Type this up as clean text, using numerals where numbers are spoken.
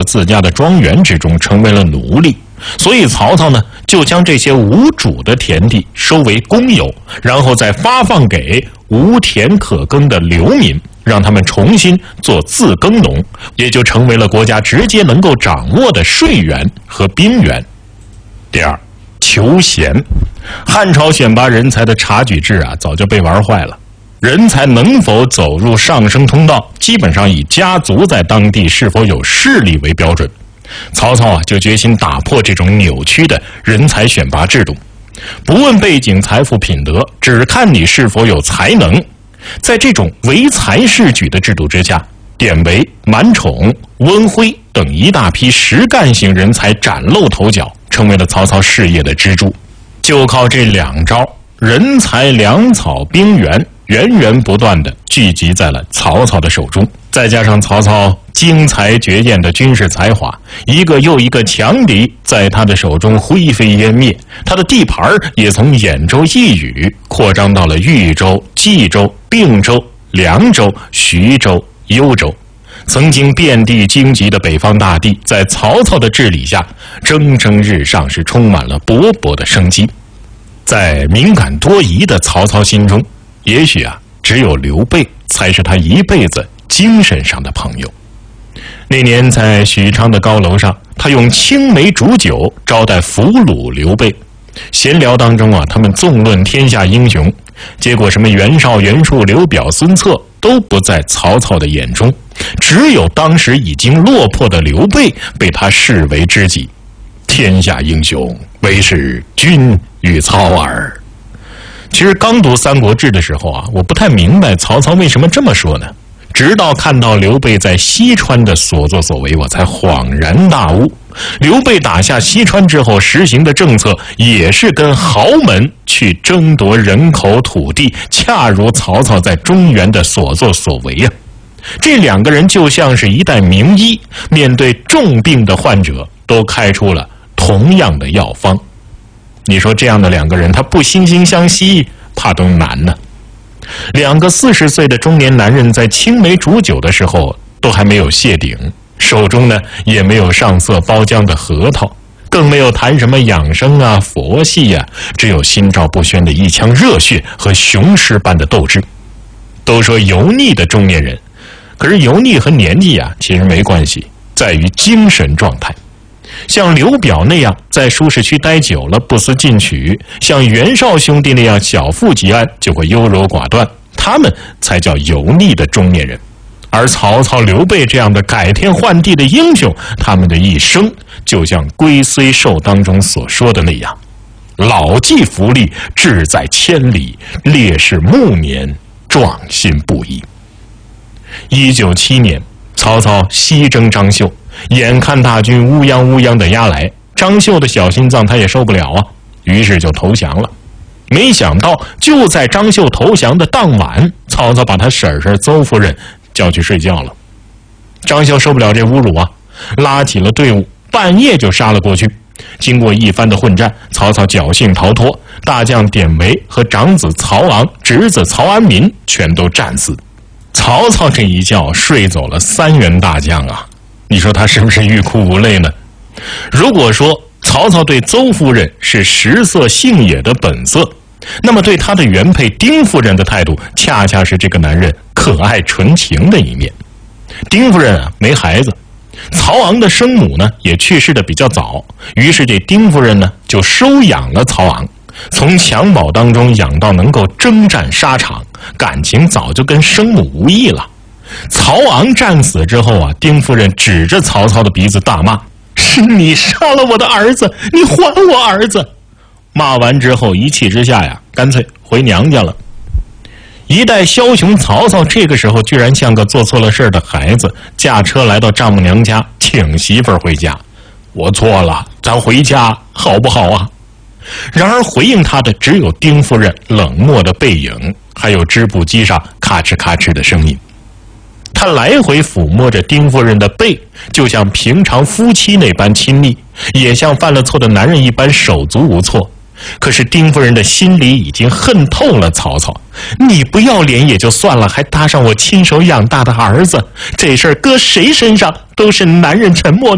自家的庄园之中，成为了奴隶。所以曹操呢，就将这些无主的田地收为公有，然后再发放给无田可耕的流民，让他们重新做自耕农，也就成为了国家直接能够掌握的税源和兵源。第二，求贤。汉朝选拔人才的察举制啊，早就被玩坏了。人才能否走入上升通道，基本上以家族在当地是否有势力为标准。曹操啊，就决心打破这种扭曲的人才选拔制度，不问背景、财富、品德，只看你是否有才能。在这种唯才是举的制度之下，典韦、满宠、温辉等一大批实干型人才崭露头角，成为了曹操事业的支柱。就靠这2招，人才、粮草、兵源源源不断地聚集在了曹操的手中，再加上曹操精才绝艳的军事才华，一个又一个强敌在他的手中灰飞烟灭，他的地盘也从兖州一隅扩张到了豫州、冀州、并州、凉州、徐州、幽州。曾经遍地荆棘的北方大地，在曹操的治理下蒸蒸日上，是充满了勃勃的生机。在敏感多疑的曹操心中，也许啊，只有刘备才是他一辈子精神上的朋友。那年在许昌的高楼上，他用青梅煮酒招待俘虏刘备。闲聊当中啊，他们纵论天下英雄，结果什么袁绍、袁术、刘表、孙策都不在曹操的眼中，只有当时已经落魄的刘备被他视为知己。天下英雄，唯是君与操耳。其实刚读《三国志》的时候啊，我不太明白曹操为什么这么说呢？直到看到刘备在西川的所作所为，我才恍然大悟。刘备打下西川之后实行的政策，也是跟豪门去争夺人口土地，恰如曹操在中原的所作所为啊。这2个人就像是一代名医，面对重病的患者，都开出了同样的药方。你说这样的2个人，他不惺惺相惜，怕都难呢。2个40岁的中年男人在青梅煮酒的时候都还没有谢顶，手中呢也没有上色包浆的核桃，更没有谈什么养生啊、佛系啊，只有心照不宣的一腔热血和雄狮般的斗志。都说油腻的中年人，可是油腻和年纪啊其实没关系，在于精神状态。像刘表那样在舒适区待久了不思进取，像袁绍兄弟那样小富即安就会优柔寡断，他们才叫油腻的中年人。而曹操、刘备这样的改天换地的英雄，他们的一生就像《龟虽寿》当中所说的那样，老骥伏枥，志在千里，烈士暮年，壮心不已。197年，曹操西征张绣，眼看大军乌泱乌泱的压来，张绣的小心脏他也受不了啊，于是就投降了。没想到就在张绣投降的当晚，曹操把他婶婶邹夫人叫去睡觉了。张绣受不了这侮辱啊，拉起了队伍，半夜就杀了过去。经过一番的混战，曹操侥幸逃脱，大将典韦和长子曹昂、侄子曹安民全都战死。曹操这一觉睡走了3员大将啊，你说他是不是欲哭无泪呢？如果说曹操对邹夫人是食色性也的本色，那么对他的原配丁夫人的态度，恰恰是这个男人可爱纯情的一面。丁夫人啊没孩子，曹昂的生母呢也去世的比较早，于是这丁夫人呢就收养了曹昂，从襁褓当中养到能够征战沙场，感情早就跟生母无异了。曹昂战死之后啊，丁夫人指着曹操的鼻子大骂：“是你杀了我的儿子，你还我儿子！”骂完之后，一气之下呀，干脆回娘家了。一代枭雄曹操这个时候居然像个做错了事的孩子，驾车来到丈母娘家，请媳妇儿回家。我错了，咱回家好不好啊？然而回应他的只有丁夫人冷漠的背影，还有织布机上咔哧咔哧的声音。他来回抚摸着丁夫人的背，就像平常夫妻那般亲密，也像犯了错的男人一般手足无措。可是丁夫人的心里已经恨透了曹操，你不要脸也就算了，还搭上我亲手养大的儿子，这事儿搁谁身上都是男人沉默